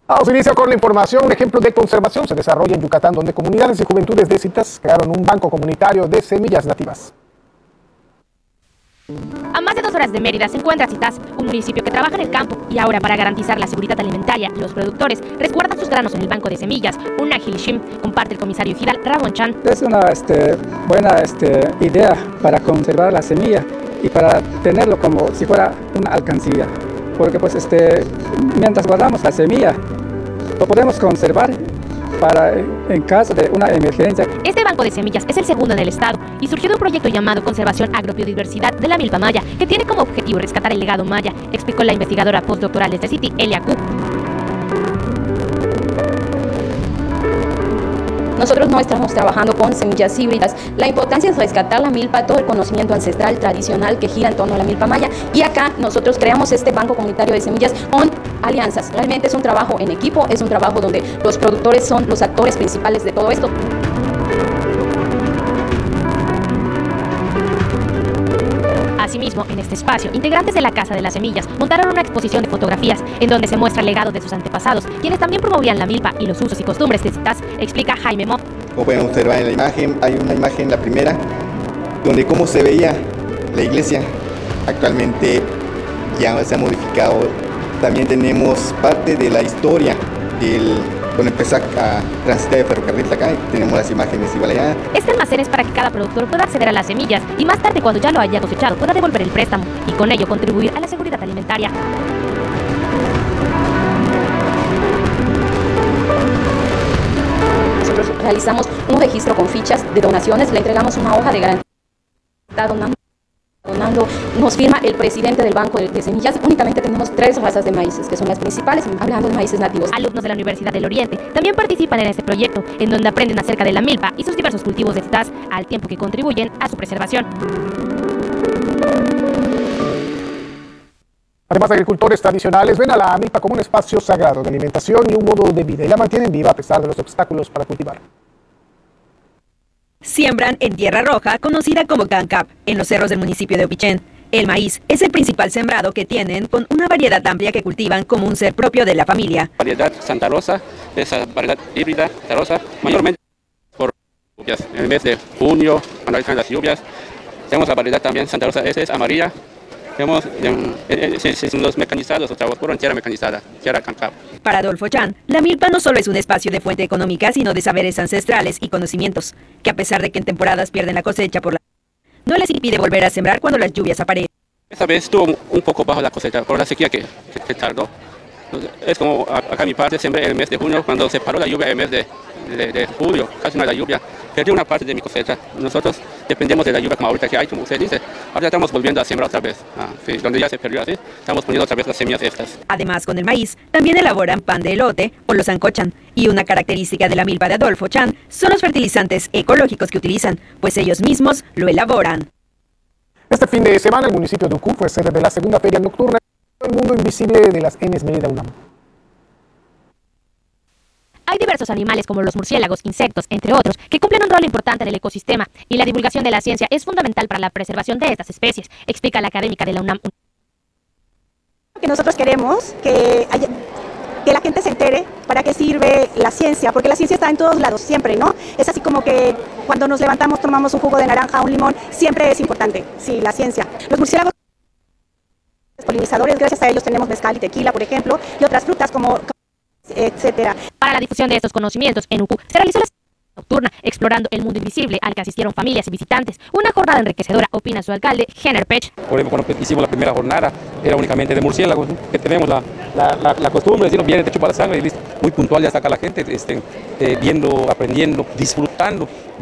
Vamos a iniciar con la información. Un ejemplo de conservación se desarrolla en Yucatán, donde comunidades y juventudes de Citas crearon un banco comunitario de semillas nativas. A más de 2 horas de Mérida se encuentra Citas, un municipio que trabaja en el campo y ahora, para garantizar la seguridad alimentaria, los productores resguardan sus granos en el banco de semillas. Una Hilishim, comparte el comisario Fidal Ramón Chan. Es una buena idea para conservar la semilla y para tenerlo como si fuera una alcancía, porque pues mientras guardamos la semilla lo podemos conservar para en caso de una emergencia. Este banco de semillas es el segundo en el estado y surgió de un proyecto llamado Conservación Agrobiodiversidad de la Milpa Maya, que tiene como objetivo rescatar el legado maya, explicó la investigadora postdoctoral de este sitio, Elia Ku. Nosotros no estamos trabajando con semillas híbridas. La importancia es rescatar la milpa, todo el conocimiento ancestral, tradicional que gira en torno a la milpa maya. Y acá nosotros creamos este banco comunitario de semillas con alianzas. Realmente es un trabajo en equipo, es un trabajo donde los productores son los actores principales de todo esto. Asimismo, en este espacio, integrantes de la Casa de las Semillas montaron una exposición de fotografías en donde se muestra el legado de sus antepasados, quienes también promovían la milpa y los usos y costumbres de Citas, explica Jaime Mo. Como pueden observar en la imagen, hay una imagen, la primera, donde cómo se veía la iglesia. Actualmente ya se ha modificado. También tenemos parte de la historia donde empezó a transitar el ferrocarril acá, tenemos las imágenes igual allá. Este almacén es para que cada productor pueda acceder a las semillas y más tarde, cuando ya lo haya cosechado, pueda devolver el préstamo y con ello contribuir a la seguridad alimentaria. Nosotros realizamos un registro con fichas de donaciones, le entregamos una hoja de garantía. Está donando, nos firma el presidente del banco de semillas. Únicamente tenemos 3 razas de maíces, que son las principales, hablando de maíces nativos. Alumnos de la Universidad del Oriente también participan en este proyecto, en donde aprenden acerca de la milpa y sus diversos cultivos de Citas, al tiempo que contribuyen a su preservación. Además, agricultores tradicionales ven a la milpa como un espacio sagrado de alimentación y un modo de vida, y la mantienen viva a pesar de los obstáculos para cultivar. Siembran en tierra roja, conocida como Cancap, en los cerros del municipio de Opichén. El maíz es el principal sembrado que tienen, con una variedad amplia que cultivan como un ser propio de la familia. Variedad Santa Rosa, esa variedad híbrida Santa Rosa, mayormente por lluvias. En el mes de junio, cuando hay las lluvias, tenemos la variedad también Santa Rosa, esa es amarilla. Tenemos los mecanizados, los trabajos en tierra mecanizada, tierra Cancap. Para Adolfo Chan, la milpa no solo es un espacio de fuente económica, sino de saberes ancestrales y conocimientos, que a pesar de que en temporadas pierden la cosecha no les impide volver a sembrar cuando las lluvias aparecen. Esta vez estuvo un poco bajo la cosecha por la sequía que tardó. Es como acá mi parte, sembré en el mes de junio, cuando se paró la lluvia en el mes de julio, casi no hay la lluvia, perdí una parte de mi cosecha. Nosotros dependemos de la lluvia como ahorita que hay, como usted dice. Ahora estamos volviendo a sembrar otra vez. Sí, donde ya se perdió así, estamos poniendo otra vez las semillas estas. Además, con el maíz, también elaboran pan de elote o lo sancochan. Y una característica de la milpa de Adolfo Chan son los fertilizantes ecológicos que utilizan, pues ellos mismos lo elaboran. Este fin de semana, el municipio de Ucú fue sede de la segunda feria nocturna El Mundo Invisible de las ENES Mérida UNAM. Hay diversos animales como los murciélagos, insectos, entre otros, que cumplen un rol importante en el ecosistema, y la divulgación de la ciencia es fundamental para la preservación de estas especies, explica la académica de la UNAM. Que nosotros queremos que la gente se entere para qué sirve la ciencia, porque la ciencia está en todos lados, siempre, ¿no? Es así como que cuando nos levantamos, tomamos un jugo de naranja, un limón, siempre es importante, sí, la ciencia. Los murciélagos polinizadores, gracias a ellos tenemos mezcal y tequila, por ejemplo, y otras frutas como etcétera. Para la difusión de estos conocimientos en UCU se realizó la nocturna explorando el mundo invisible, al que asistieron familias y visitantes. Una jornada enriquecedora, opina su alcalde, Jenner Pech. Por ejemplo, cuando hicimos la primera jornada, era únicamente de murciélagos, ¿no? Que tenemos la costumbre de decir, viene, te chupa la sangre y listo. Muy puntual ya saca la gente, viendo, aprendiendo, disfrutando